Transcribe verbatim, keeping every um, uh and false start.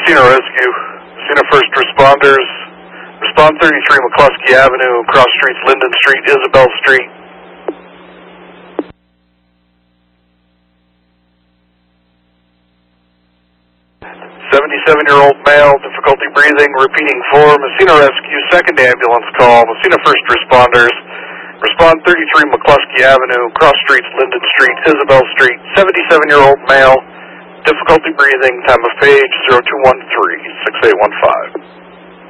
Messina Rescue. Messina First Responders. Respond thirty-three McCluskey Avenue, cross streets Linden Street, Isabel Street. seventy-seven-year-old male, difficulty breathing, repeating for Messina Rescue, second ambulance call, Messina First Responders. Respond thirty-three McCluskey Avenue, cross streets Linden Street, Isabel Street, seventy-seven-year-old male, difficulty breathing, time of page zero two one three, six eight one five.